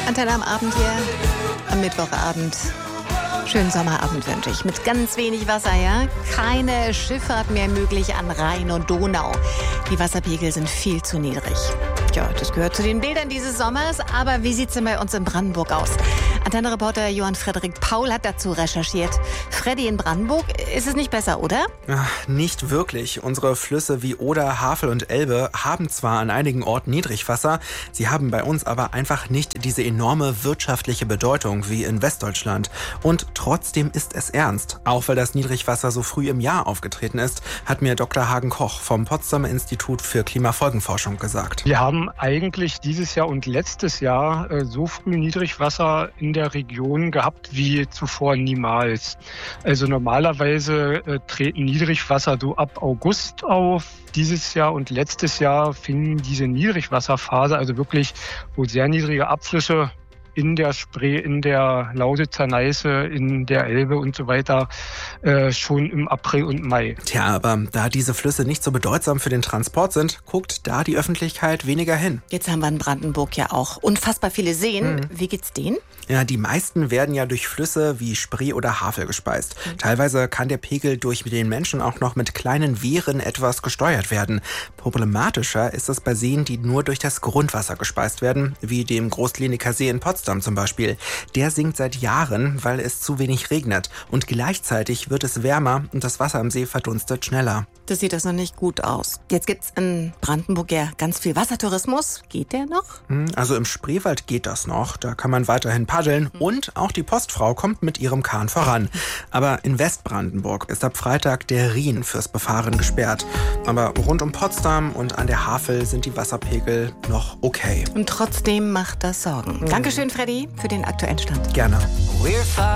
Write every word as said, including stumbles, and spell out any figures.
Antenne am Abend hier, am Mittwochabend. Schönen Sommerabend wünsche ich. Mit ganz wenig Wasser, ja? Keine Schifffahrt mehr möglich an Rhein und Donau. Die Wasserpegel sind viel zu niedrig. Ja, das gehört zu den Bildern dieses Sommers. Aber wie sieht's denn bei uns in Brandenburg aus? Antenne-Reporter Johann Frederik Paul hat dazu recherchiert. Freddy, in Brandenburg ist es nicht besser, oder? Ach, nicht wirklich. Unsere Flüsse wie Oder, Havel und Elbe haben zwar an einigen Orten Niedrigwasser, sie haben bei uns aber einfach nicht diese enorme wirtschaftliche Bedeutung wie in Westdeutschland. Und trotzdem ist es ernst. Auch weil das Niedrigwasser so früh im Jahr aufgetreten ist, hat mir Doktor Hagen Koch vom Potsdamer Institut für Klimafolgenforschung gesagt. Wir haben eigentlich dieses Jahr und letztes Jahr äh, so früh Niedrigwasser in der Region gehabt wie zuvor niemals. Also normalerweise äh, treten Niedrigwasser so ab August auf. Dieses Jahr und letztes Jahr fing diese Niedrigwasserphase, also wirklich, wo sehr niedrige Abflüsse in der Spree, in der Lausitzer Neiße, in der Elbe und so weiter, äh, schon im April und Mai. Tja, aber da diese Flüsse nicht so bedeutsam für den Transport sind, guckt da die Öffentlichkeit weniger hin. Jetzt haben wir in Brandenburg ja auch unfassbar viele Seen. Mhm. Wie geht's denen? Ja, die meisten werden ja durch Flüsse wie Spree oder Havel gespeist. Mhm. Teilweise kann der Pegel durch den Menschen auch noch mit kleinen Wehren etwas gesteuert werden. Problematischer ist es bei Seen, die nur durch das Grundwasser gespeist werden, wie dem Großgleniker See in Potsdam zum Beispiel. Der sinkt seit Jahren, weil es zu wenig regnet. Und gleichzeitig wird es wärmer und das Wasser im See verdunstet schneller. Das sieht das noch nicht gut aus. Jetzt gibt's in Brandenburg ja ganz viel Wassertourismus. Geht der noch? Also im Spreewald geht das noch. Da kann man weiterhin paddeln. Und auch die Postfrau kommt mit ihrem Kahn voran. Aber in Westbrandenburg ist ab Freitag der Rhin fürs Befahren gesperrt. Aber rund um Potsdam und an der Havel sind die Wasserpegel noch okay. Und trotzdem macht das Sorgen. Mhm. Dankeschön, Freddy, für den aktuellen Stand. Gerne.